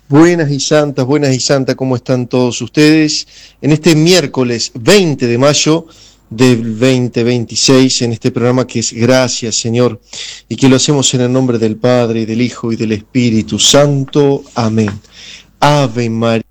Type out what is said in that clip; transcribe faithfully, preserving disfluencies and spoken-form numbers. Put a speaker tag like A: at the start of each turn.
A: Buenas y santas, buenas y santas, ¿cómo están todos ustedes? En este miércoles veinte de mayo del veinte veintiséis, en este programa que es Gracias, Señor, y que lo hacemos en el nombre del Padre, y del Hijo, y del Espíritu Santo. Amén. Ave María.